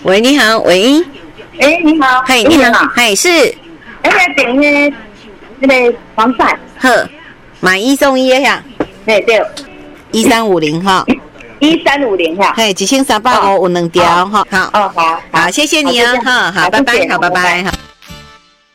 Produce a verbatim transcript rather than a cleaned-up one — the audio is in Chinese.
喂，你好，喂， 哎，你好， 嘿，你好，嘿，是， 哎，等那那个防晒， 呵，买一送一呀， 哎对， 一三五零哈， 一三五零哈， 嘿，一千三百五有两条哈，好， 哦好， 好，谢谢你啊，哈，好，拜拜，好，拜拜，好。